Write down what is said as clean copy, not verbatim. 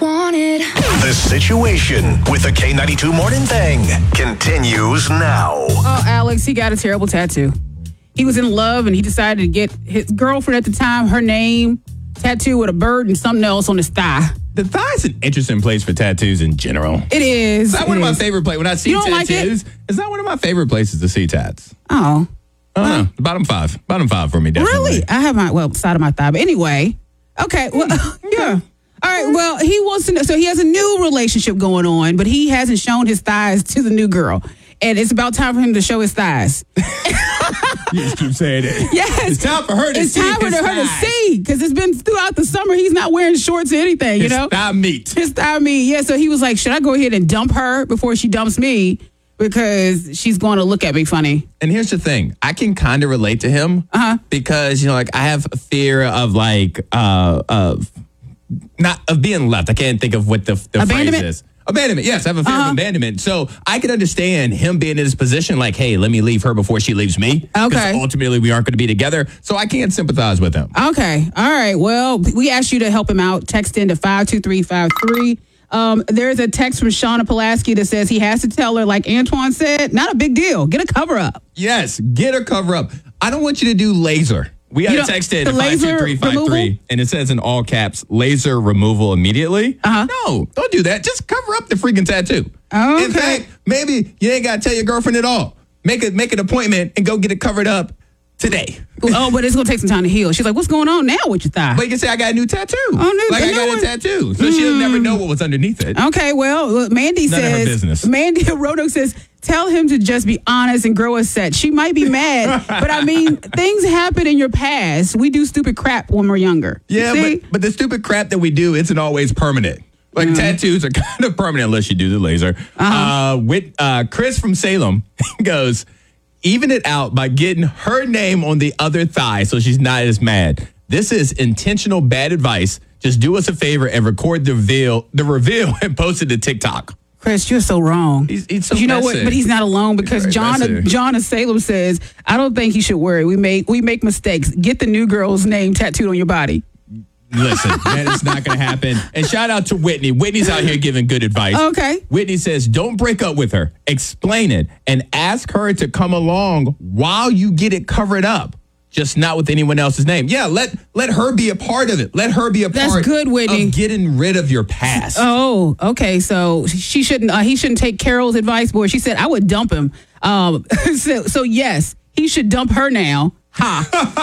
wanted. The Situation with the K92 Morning Thing continues now. Oh, Alex, he got a terrible tattoo. He was in love and he decided to get his girlfriend at the time, her name, tattooed with a bird and something else on his thigh. The thigh is an interesting place for tattoos in general. It is. It's not one of my favorite places. When I see You don't like tattoos, it's not one of my favorite places to see tats. Oh. I don't know. Bottom five for me, definitely. Really? I have side of my thigh. But anyway, okay. Well, yeah. All right. Well, he wants to know. So he has a new relationship going on, but he hasn't shown his thighs to the new girl. And it's about time for him to show his thighs. You just keep saying it. Yes. It's time for her to see. It's time for her to see. Because it's been throughout the summer. He's not wearing shorts or anything, you know? Thigh meat. His thigh meat. Yeah. So he was like, should I go ahead and dump her before she dumps me? Because she's going to look at me funny. And here's the thing. I can kind of relate to him. Because, you know, like I have a fear of not of being left. I can't think of what the phrase is. Abandonment. Yes, I have a fear of abandonment. So I can understand him being in this position like, hey, let me leave her before she leaves me. Okay. Because ultimately we aren't going to be together. So I can't sympathize with him. Okay. All right. Well, we asked you to help him out. Text in to 52353. There's a text from Shauna Pulaski that says he has to tell her, like Antoine said, not a big deal. Get a cover up. Yes, get a cover up. I don't want you to do laser. We got a text in to 52353, and it says in all caps, laser removal immediately. No, don't do that. Just cover up the freaking tattoo. Okay. In fact, maybe you ain't got to tell your girlfriend at all. Make an appointment and go get it covered up today. Oh, but it's going to take some time to heal. She's like, what's going on now with your thigh? But you can say, I got a new tattoo. I got a tattoo. So she'll never know what was underneath it. Okay, well, Mandy None of her business. Mandy Roanoke says, tell him to just be honest and grow a set. She might be mad, but I mean, things happen in your past. We do stupid crap when we're younger. Yeah, but the stupid crap that we do isn't always permanent. Like tattoos are kind of permanent unless you do the laser. Chris from Salem goes, even it out by getting her name on the other thigh so she's not as mad. This is intentional bad advice. Just do us a favor and record the reveal and post it to TikTok. Chris, you're so wrong. He's so you know messy. what? But he's not alone because John of Salem says, I don't think he should worry. We make mistakes. Get the new girl's name tattooed on your body. Listen, that is not going to happen. And shout out to Whitney. Whitney's out here giving good advice. Okay. Whitney says, don't break up with her. Explain it and ask her to come along while you get it covered up. Just not with anyone else's name. Yeah, let her be a part of it. Let her be a part good, Whitney. of getting rid of your past. Oh, okay. So he shouldn't take Carol's advice, boy. She said, I would dump him. So yes, he should dump her now. Ha.